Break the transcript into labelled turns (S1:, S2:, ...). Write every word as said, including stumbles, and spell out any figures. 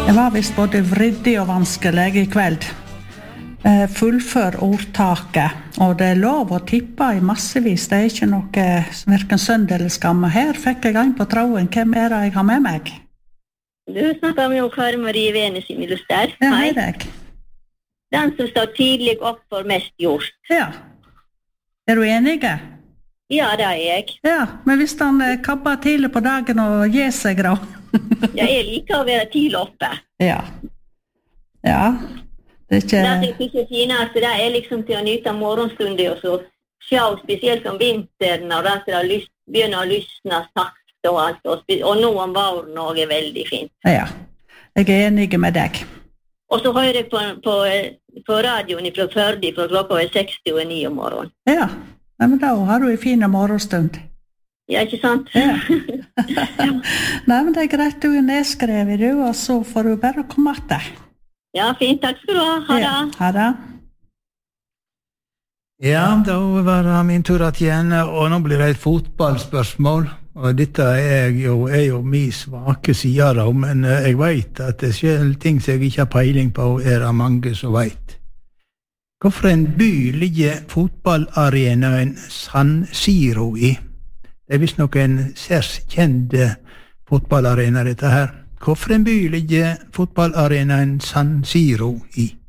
S1: Det var visst både vriddig og vanskelig I kveld. Eh, fullfør ordtaket, og det er lov å tippe I massevis. Det er ikke noe hverken synd eller skam. Her fikk jeg en på tråden. Hvem er det jeg har med meg?
S2: Du snakker med Kari Marie Venes I Miluster.
S1: Ja, hei deg.
S2: Den som står tidlig opp for mest gjort.
S1: Ja. Er du enige?
S2: Ja, det er jeg.
S1: Ja, men hvis han eh, kabber tidlig på dagen og gir seg da?
S2: Ja, jeg liker å være tidlig oppe.
S1: Ja. Ja. Det er ikke...
S2: Det er ikke finest, det er liksom til å nyte morgenstunder og så se, spesielt om vinteren, når det er lyst, begynner å lysne sakte og alt, og, og nå om våren også er veldig fint.
S1: Ja, jeg er enig med deg.
S2: Og så hører jeg på, på, på radioen fra Førde fra klokka er seksti og ni om morgenen.
S1: Ja, ja men da har du en fin morgenstund.
S2: Ja, ikke sant?
S1: Ja. Nei, men det er greit, du er nedskrevet, du, og så får du bare komme etter.
S2: Ja, fint, takk skal du ha. Ha det.
S1: Ja, ha det.
S3: Ja, da var det min tur at igjen, og nå blir det et fotballspørsmål. Og dette er jo, er jo min svake side da, men jeg vet at det skjer ting som jeg ikke har peiling på, er det mange som vet. Hvorfor en by ligger fotballarenaen San Siro I? Det er visst noen særs kjente fotballarena dette her. Hvorfor en by ligger fotballarenaen San Siro I?